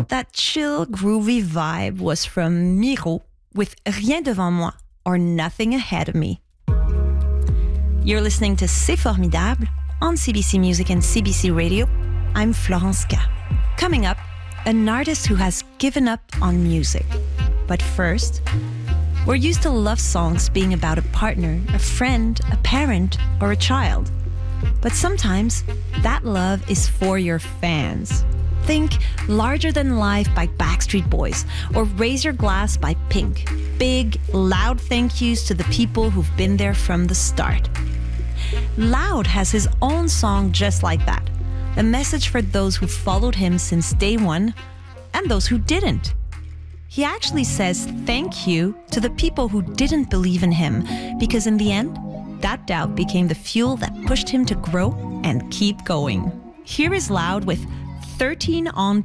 that chill, groovy vibe was from Miro with Rien devant moi or Nothing ahead of me. You're listening to C'est Formidable on CBC Music and CBC Radio. I'm Florence K. Coming up, an artist who has given up on music. But first, we're used to love songs being about a partner, a friend, a parent, or a child. But sometimes that love is for your fans. Think Larger Than Life by Backstreet Boys or Raise Your Glass by Pink. Big, loud thank yous to the people who've been there from the start. Loud has his own song just like that. A message for those who followed him since day one and those who didn't. He actually says thank you to the people who didn't believe in him because in the end, that doubt became the fuel that pushed him to grow and keep going. Here is Loud with 13 on